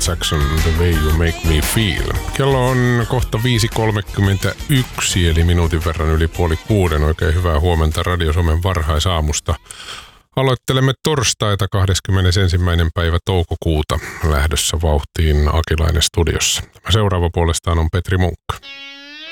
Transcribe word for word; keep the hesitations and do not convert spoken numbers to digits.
Jackson, The Way You Make Me Feel. Kello on kohta viisi kolmekymmentäyksi, eli minuutin verran yli puoli kuuden. Oikein hyvää huomenta Radio Suomen varhaisaamusta. Aloittelemme torstaita kahdeskymmenesensimmäinen päivä toukokuuta lähdössä vauhtiin Akilainen studiossa. Seuraava puolestaan on Petri Munkka.